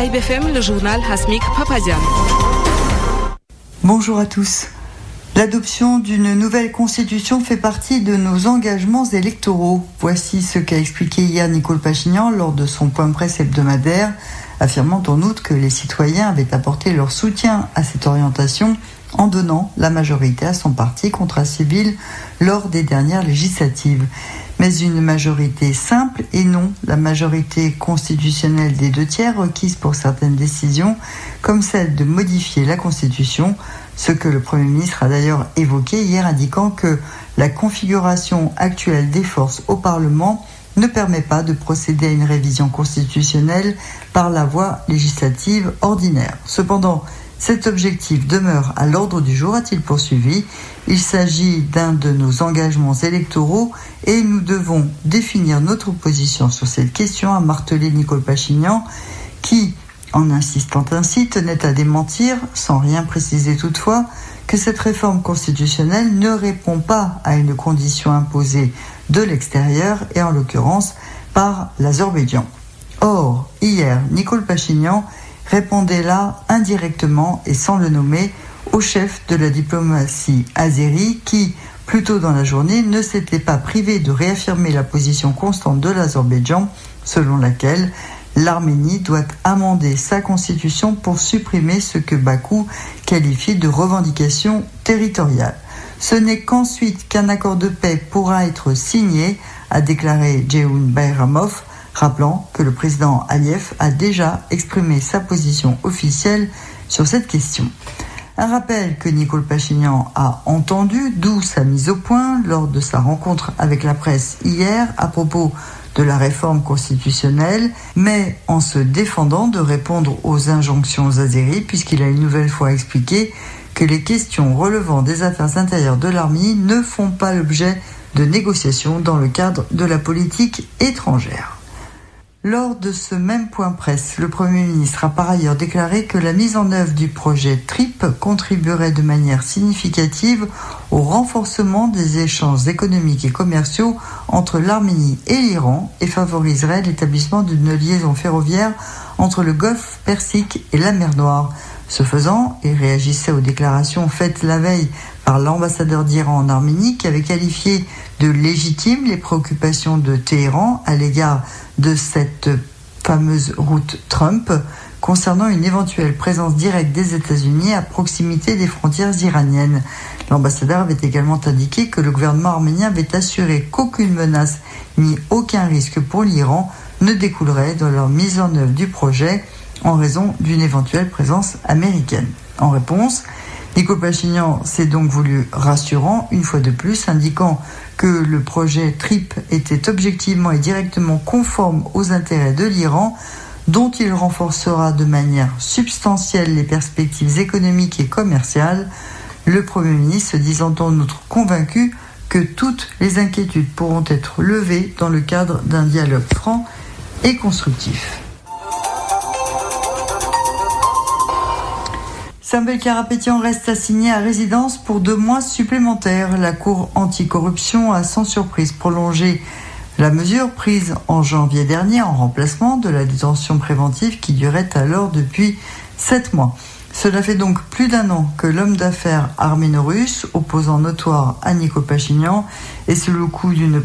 Vibe FM, le journal Hasmik Papazian. Bonjour à tous. L'adoption d'une nouvelle constitution fait partie de nos engagements électoraux. Voici ce qu'a expliqué hier Nicole Pachinian lors de son point de presse hebdomadaire, affirmant en outre que les citoyens avaient apporté leur soutien à cette orientation en donnant la majorité à son parti Contrat Civil lors des dernières législatives. Mais une majorité simple et non la majorité constitutionnelle des 2/3 requise pour certaines décisions, comme celle de modifier la Constitution, ce que le Premier ministre a d'ailleurs évoqué hier, indiquant que la configuration actuelle des forces au Parlement ne permet pas de procéder à une révision constitutionnelle par la voie législative ordinaire. Cependant, cet objectif demeure à l'ordre du jour, a-t-il poursuivi. Il s'agit d'un de nos engagements électoraux et nous devons définir notre position sur cette question, a martelé Nicole Pachinian, qui, en insistant ainsi, tenait à démentir, sans rien préciser toutefois, que cette réforme constitutionnelle ne répond pas à une condition imposée de l'extérieur et en l'occurrence par l'Azerbaïdjan. Or, hier, Nicole Pachinian répondait là indirectement et sans le nommer au chef de la diplomatie azérie qui, plus tôt dans la journée, ne s'était pas privé de réaffirmer la position constante de l'Azerbaïdjan selon laquelle l'Arménie doit amender sa constitution pour supprimer ce que Bakou qualifie de revendication territoriale. Ce n'est qu'ensuite qu'un accord de paix pourra être signé, a déclaré Jehoun Bayramov, rappelant que le président Aliyev a déjà exprimé sa position officielle sur cette question. Un rappel que Nicole Pachinian a entendu, d'où sa mise au point lors de sa rencontre avec la presse hier à propos de la réforme constitutionnelle, mais en se défendant de répondre aux injonctions azéries, puisqu'il a une nouvelle fois expliqué que les questions relevant des affaires intérieures de l'Arménie ne font pas l'objet de négociations dans le cadre de la politique étrangère. Lors de ce même point presse, le Premier ministre a par ailleurs déclaré que la mise en œuvre du projet TRIP contribuerait de manière significative au renforcement des échanges économiques et commerciaux entre l'Arménie et l'Iran et favoriserait l'établissement d'une liaison ferroviaire entre le Golfe Persique et la mer Noire. Ce faisant, il réagissait aux déclarations faites la veille par l'ambassadeur d'Iran en Arménie qui avait qualifié de légitimes les préoccupations de Téhéran à l'égard de cette fameuse route Trump concernant une éventuelle présence directe des États-Unis à proximité des frontières iraniennes. L'ambassadeur avait également indiqué que le gouvernement arménien avait assuré qu'aucune menace ni aucun risque pour l'Iran ne découlerait de leur mise en œuvre du projet en raison d'une éventuelle présence américaine. En réponse, Nicole Pachinian s'est donc voulu rassurant, une fois de plus, indiquant que le projet TRIP était objectivement et directement conforme aux intérêts de l'Iran, dont il renforcera de manière substantielle les perspectives économiques et commerciales, le Premier ministre se disant en outre convaincu que toutes les inquiétudes pourront être levées dans le cadre d'un dialogue franc et constructif. Samuel Karapétian reste assigné à résidence pour 2 mois supplémentaires. La Cour anticorruption a sans surprise prolongé la mesure prise en janvier dernier en remplacement de la détention préventive qui durait alors depuis 7 mois. Cela fait donc plus d'1 an que l'homme d'affaires arméno-russe, opposant notoire à Nicole Pachinian, est sous le coup d'une